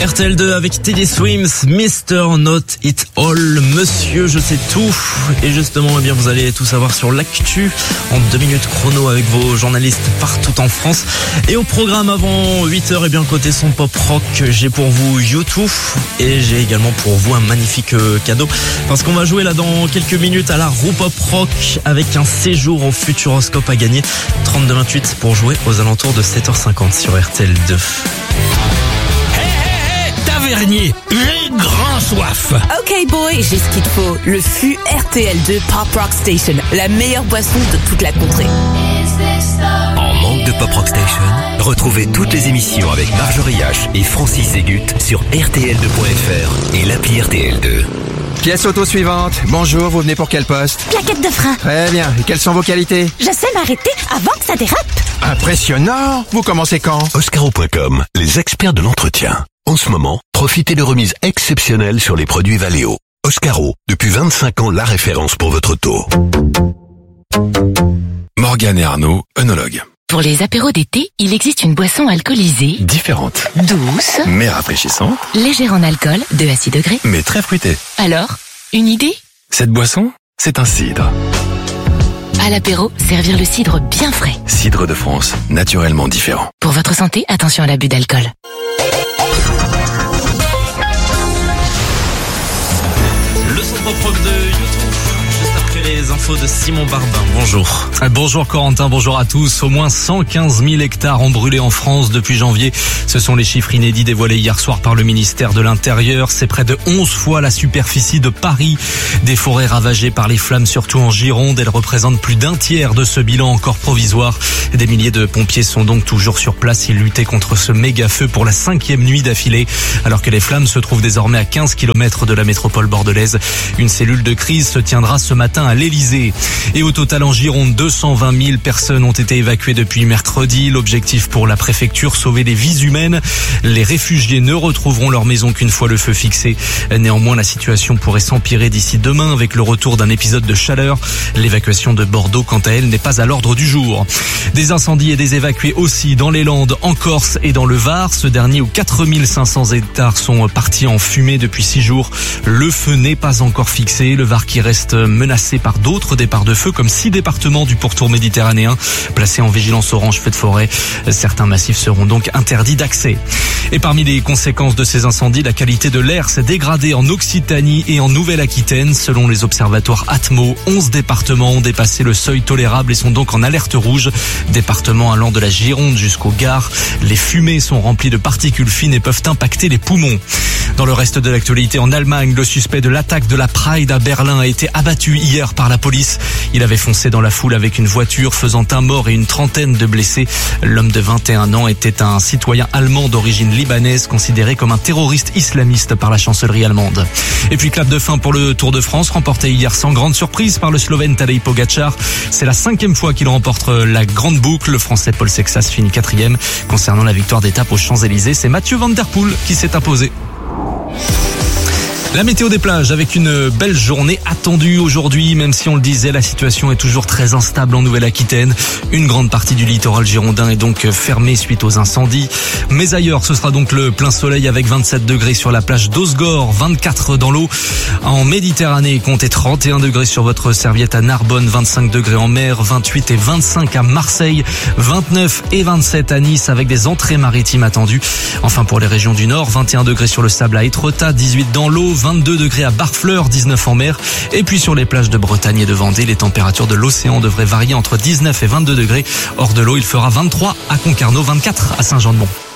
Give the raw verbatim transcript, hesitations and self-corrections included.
R T L deux avec Teddy Swims, mister Not It All, Monsieur Je Sais Tout. Et justement, eh bien, vous allez tout savoir sur l'actu en deux minutes chrono avec vos journalistes partout en France. Et au programme avant huit heures, eh bien, côté son pop rock, j'ai pour vous YouTube et j'ai également pour vous un magnifique cadeau. Parce qu'on va jouer là dans quelques minutes à la roue pop rock avec un séjour au Futuroscope à gagner. trente-deux vingt-huit pour jouer aux alentours de sept heures cinquante sur R T L deux. Tavernier, j'ai grand soif. Ok boy, j'ai ce qu'il te faut. Le fût R T L deux Pop Rock Station, la meilleure boisson de toute la contrée. En manque de Pop Rock Station, retrouvez toutes les émissions avec Marjorie H et Francis Zégut sur R T L deux point F R et l'appli R T L deux. Pièce auto suivante. Bonjour, vous venez pour quel poste? Plaquette de frein. Très bien. Et quelles sont vos qualités? Je sais m'arrêter avant que ça dérape. Impressionnant. Vous commencez quand? Oscaro point com, les experts de l'entretien. En ce moment, profitez de remises exceptionnelles sur les produits Valeo. Oscaro, depuis vingt-cinq ans, la référence pour votre auto. Morgane et Arnaud, œnologues. Pour les apéros d'été, il existe une boisson alcoolisée, Différente, douce, mais rafraîchissante, légère en alcool, deux à six degrés. mais très fruitée. Alors, une idée? Cette boisson, c'est un cidre. À l'apéro, servir le cidre bien frais. Cidre de France, naturellement différent. Pour votre santé, attention à l'abus d'alcool. Le son pop rock de YouTube, juste après les infos de Simon Barbin. Bonjour. Bonjour Corentin, bonjour à tous. Au moins cent quinze mille hectares ont brûlé en France depuis janvier. Ce sont les chiffres inédits dévoilés hier soir par le ministère de l'Intérieur. C'est près de onze fois la superficie de Paris. Des forêts ravagées par les flammes, surtout en Gironde. Elles représentent plus d'un tiers de ce bilan encore provisoire. Des milliers de pompiers sont donc toujours sur place. Ils luttaient contre ce méga feu pour la cinquième nuit d'affilée. Alors que les flammes se trouvent désormais à quinze kilomètres de la métropole bordelaise. Une cellule de crise se tiendra ce matin à l'Elysée. Et au total en Gironde, deux cent vingt mille personnes ont été évacuées depuis mercredi. L'objectif pour la préfecture, sauver les vies humaines. Les réfugiés ne retrouveront leur maison qu'une fois le feu fixé. Néanmoins, la situation pourrait s'empirer d'ici demain avec le retour d'un épisode de chaleur. L'évacuation de Bordeaux, quant à elle, n'est pas à l'ordre du jour. Des incendies et des évacués aussi dans les Landes, en Corse et dans le Var. Ce dernier où quatre mille cinq cents hectares sont partis en fumée depuis six jours. Le feu n'est pas encore fixé. Le Var qui reste menacé par d'autres départs de feu, comme six départements du pourtour méditerranéen placés en vigilance orange feu de forêt. Certains massifs seront donc interdits d'accès. Et parmi les conséquences de ces incendies, la qualité de l'air s'est dégradée en Occitanie et en Nouvelle-Aquitaine. Selon les observatoires Atmo, onze départements ont dépassé le seuil tolérable et sont donc en alerte rouge. Départements allant de la Gironde jusqu'au Gard. Les fumées sont remplies de particules fines et peuvent impacter les poumons. Dans le reste de l'actualité, en Allemagne, le suspect de l'attaque de la Pride à Berlin a été abattu hier par la police. Il avait foncé dans la foule avec une voiture, faisant un mort et une trentaine de blessés. L'homme de vingt et un ans était un citoyen allemand d'origine libanaise, considéré comme un terroriste islamiste par la chancellerie allemande. Et puis clap de fin pour le Tour de France, remporté hier sans grande surprise par le Slovène Tadej Pogačar. C'est la cinquième fois qu'il remporte la grande boucle. Le Français Paul Sexas finit quatrième. Concernant la victoire d'étape aux Champs-Élysées, c'est Mathieu Van Der Poel qui s'est imposé. La météo des plages avec une belle journée attendue aujourd'hui, même si on le disait, la situation est toujours très instable en Nouvelle-Aquitaine. Une grande partie du littoral girondin est donc fermée suite aux incendies. Mais ailleurs, ce sera donc le plein soleil avec vingt-sept degrés sur la plage d'Osgore, vingt-quatre dans l'eau. En Méditerranée, comptez trente et un degrés sur votre serviette à Narbonne, vingt-cinq degrés en mer, vingt-huit et vingt-cinq à Marseille, vingt-neuf et vingt-sept à Nice avec des entrées maritimes attendues. Enfin pour les régions du nord, vingt et un degrés sur le sable à Étretat, dix-huit dans l'eau, vingt-deux degrés à Barfleur, dix-neuf en mer. Et puis sur les plages de Bretagne et de Vendée, les températures de l'océan devraient varier entre dix-neuf et vingt-deux degrés. Hors de l'eau, il fera vingt-trois à Concarneau, vingt-quatre à Saint-Jean-de-Mont.